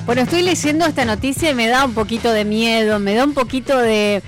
Bueno, estoy leyendo esta noticia y me da un poquito de miedo, me da un poquito de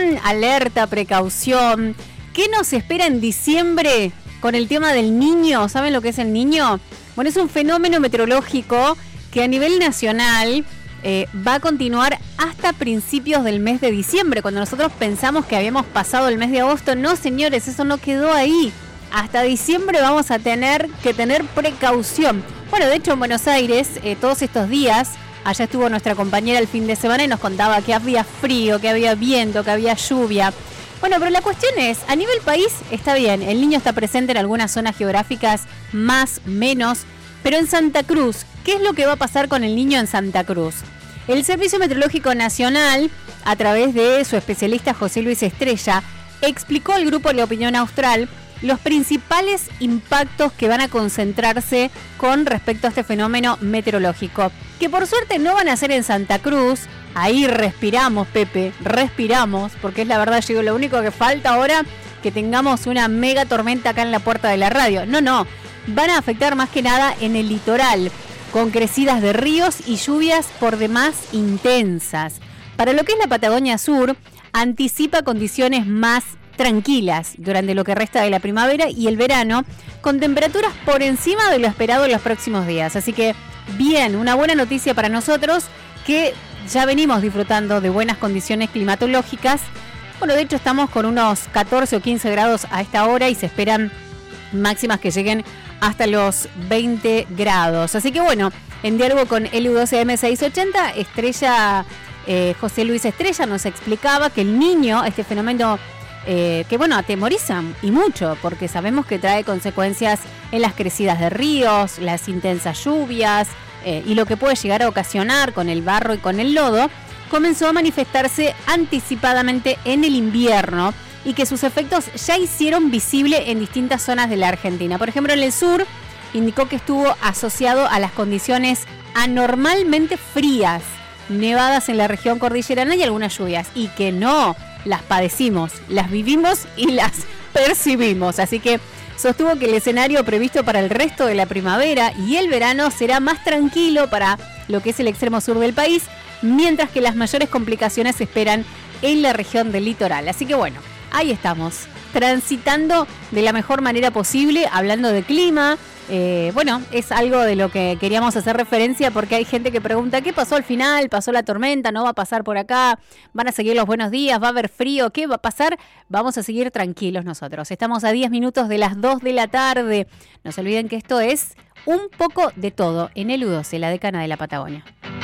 alerta, precaución. ¿Qué nos espera en diciembre con el tema del Niño? ¿Saben lo que es el Niño? Bueno, es un fenómeno meteorológico que a nivel nacional va a continuar hasta principios del mes de diciembre. Cuando nosotros pensamos que habíamos pasado el mes de agosto, no, señores, eso no quedó ahí. Hasta diciembre vamos a tener que tener precaución. Bueno, de hecho en Buenos Aires, todos estos días, allá estuvo nuestra compañera el fin de semana y nos contaba que había frío, que había viento, que había lluvia. Bueno, pero la cuestión es, a nivel país está bien, el Niño está presente en algunas zonas geográficas, más, menos, pero en Santa Cruz, ¿qué es lo que va a pasar con el Niño en Santa Cruz? El Servicio Meteorológico Nacional, a través de su especialista José Luis Estrella, explicó al grupo La Opinión Austral los principales impactos que van a concentrarse con respecto a este fenómeno meteorológico, que por suerte no van a ser en Santa Cruz. Ahí respiramos, Pepe, respiramos, porque es la verdad, digo, lo único que falta ahora que tengamos una mega tormenta acá en la puerta de la radio. No, van a afectar más que nada en el litoral, con crecidas de ríos y lluvias por demás intensas. Para lo que es la Patagonia Sur, anticipa condiciones más tranquilas durante lo que resta de la primavera y el verano, con temperaturas por encima de lo esperado en los próximos días. Así que, bien, una buena noticia para nosotros, que ya venimos disfrutando de buenas condiciones climatológicas. Bueno, de hecho estamos con unos 14 o 15 grados a esta hora y se esperan máximas que lleguen hasta los 20 grados. Así que bueno, en diálogo con LU12M680, Estrella, José Luis Estrella nos explicaba que el Niño, este fenómeno que bueno, atemoriza y mucho, porque sabemos que trae consecuencias en las crecidas de ríos, las intensas lluvias y lo que puede llegar a ocasionar con el barro y con el lodo, comenzó a manifestarse anticipadamente en el invierno y que sus efectos ya hicieron visible en distintas zonas de la Argentina. Por ejemplo, en el sur indicó que estuvo asociado a las condiciones anormalmente frías, nevadas en la región cordillerana y algunas lluvias, y que no las padecimos, las vivimos y las percibimos. Así que sostuvo que el escenario previsto para el resto de la primavera y el verano será más tranquilo para lo que es el extremo sur del país, mientras que las mayores complicaciones se esperan en la región del litoral. Así que bueno, ahí estamos, transitando de la mejor manera posible, hablando de clima. Bueno, es algo de lo que queríamos hacer referencia, porque hay gente que pregunta, ¿qué pasó al final? ¿Pasó la tormenta? ¿No va a pasar por acá? ¿Van a seguir los buenos días? ¿Va a haber frío? ¿Qué va a pasar? Vamos a seguir tranquilos nosotros. Estamos a 10 minutos de las 2 de la tarde. No se olviden que esto es un poco de todo en LU12, la decana de la Patagonia.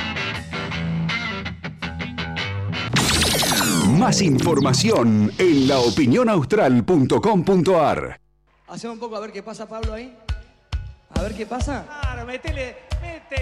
Más información en laopinionaustral.com.ar. Hacemos un poco a ver qué pasa, Pablo, ahí. A ver qué pasa. Claro, metele.